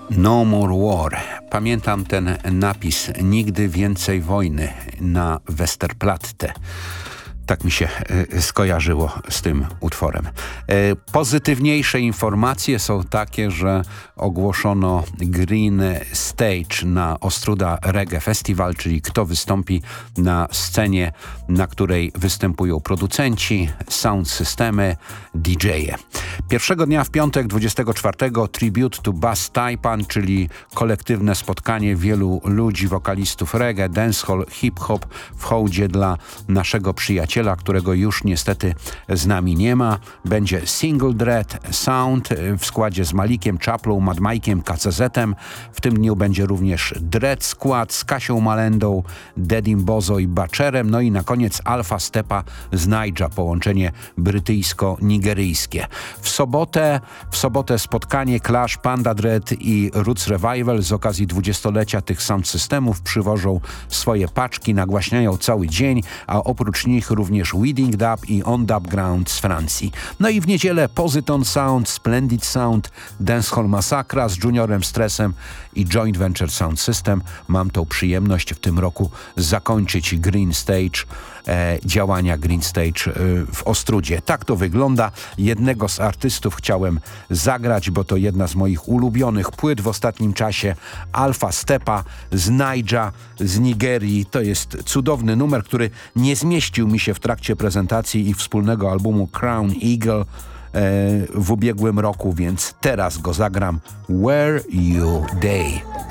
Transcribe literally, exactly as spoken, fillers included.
No More War. Pamiętam ten napis Nigdy więcej wojny na Westerplatte. Tak mi się y, skojarzyło z tym utworem. Y, pozytywniejsze informacje są takie, że ogłoszono Green Stage na Ostruda Reggae Festival, czyli kto wystąpi na scenie, na której występują producenci, sound systemy, D J-e. Pierwszego dnia w piątek, dwudziestego czwartego Tribute to Bass Taipan, czyli kolektywne spotkanie wielu ludzi, wokalistów reggae, dancehall, hip-hop w hołdzie dla naszego przyjaciela, którego już niestety z nami nie ma. Będzie Single Dread Sound w składzie z Malikiem Czaplą, Mad Mike'iem, K C Z-em. W tym dniu będzie również Dread Skład z Kasią Malendą, Dedim Bozo i Butcherem. No i na koniec Alpha Stepa z Naija, połączenie brytyjsko-nigeryjskie. W sobotę, w sobotę spotkanie Clash, Panda Dread i Roots Revival z okazji dwudziestolecia tych sound systemów przywożą swoje paczki, nagłaśniają cały dzień, a oprócz nich również Weeding Dub i On Dub Ground z Francji. No i w niedzielę Positon Sound, Splendid Sound, Dancehall Massacra z Juniorem Stressem i Joint Venture Sound System. Mam tą przyjemność w tym roku zakończyć Green Stage, e, działania Green Stage e, w Ostrudzie. Tak to wygląda. Jednego z artystów chciałem zagrać, bo to jedna z moich ulubionych płyt w ostatnim czasie. Alpha Stepa z Naija, z Nigerii. To jest cudowny numer, który nie zmieścił mi się w trakcie prezentacji ich wspólnego albumu Crown Eagle e, w ubiegłym roku, więc teraz go zagram. Where You Day.